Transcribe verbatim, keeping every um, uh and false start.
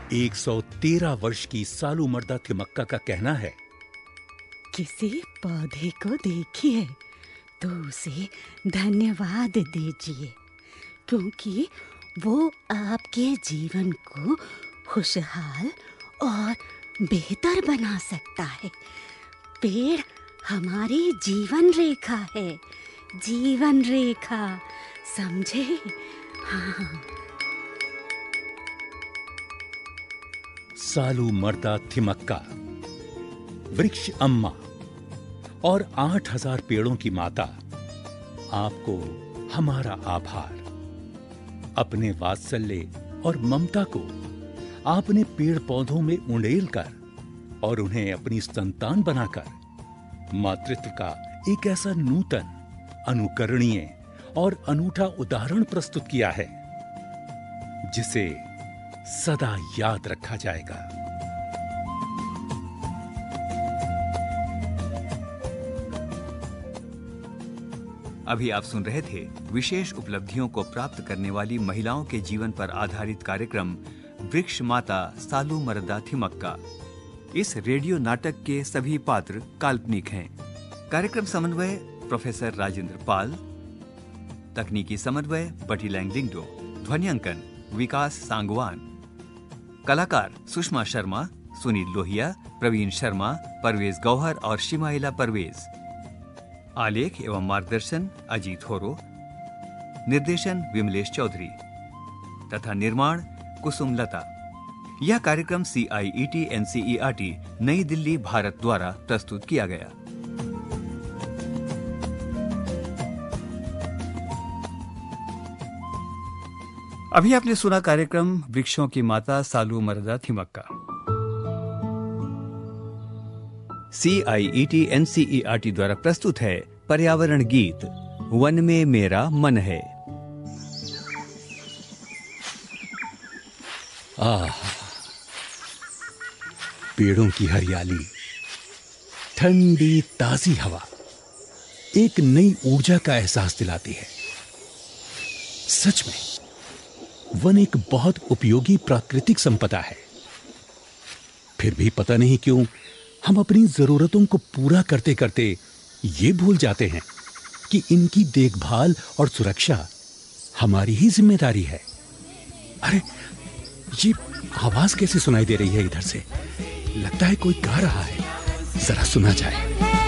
एक सौ तेरह वर्ष की सालू मर्दा थिमक्का का कहना है, किसी पौधे को देखिए तो उसे धन्यवाद दीजिए, क्योंकि वो आपके जीवन को खुशहाल और बेहतर बना सकता है। पेड़ हमारी जीवन रेखा है, जीवन रेखा, समझे? हाँ। सालू मर्दा थिमक्का, वृक्ष अम्मा और आठ हजार पेड़ों की माता, आपको हमारा आभार। अपने वात्सल्य और ममता को आपने पेड़ पौधों में उंडेल कर और उन्हें अपनी संतान बनाकर मातृत्व का एक ऐसा नूतन, अनुकरणीय और अनूठा उदाहरण प्रस्तुत किया है, जिसे सदा याद रखा जाएगा। अभी आप सुन रहे थे विशेष उपलब्धियों को प्राप्त करने वाली महिलाओं के जीवन पर आधारित कार्यक्रम वृक्ष माता सालू मर्दा थिमक्का। इस रेडियो नाटक के सभी पात्र काल्पनिक हैं। कार्यक्रम समन्वय प्रोफेसर राजेंद्र पाल, तकनीकी समन्वय बटी लैंगलिंगडो, ध्वनियांकन विकास सांगवान, कलाकार सुषमा शर्मा, सुनील लोहिया, प्रवीण शर्मा, परवेज गौहर और शिमाइला परवेज। आलेख एवं मार्गदर्शन अजीत होरो, निर्देशन विमलेश चौधरी तथा निर्माण कुसुम लता। यह कार्यक्रम सी आई E T N C E R T नई दिल्ली भारत द्वारा प्रस्तुत किया गया। अभी आपने सुना कार्यक्रम वृक्षों की माता सालू मर्दा थिमक्का। सी आई E T N C E R T द्वारा प्रस्तुत है पर्यावरण गीत वन में मेरा मन है। आह, पेड़ों की हरियाली, ठंडी ताजी हवा एक नई ऊर्जा का एहसास दिलाती है। सच में वन एक बहुत उपयोगी प्राकृतिक संपदा है। फिर भी पता नहीं क्यों हम अपनी जरूरतों को पूरा करते करते ये भूल जाते हैं कि इनकी देखभाल और सुरक्षा हमारी ही जिम्मेदारी है। अरे, ये आवाज कैसे सुनाई दे रही है इधर से? लगता है कोई गा रहा है। जरा सुना जाए।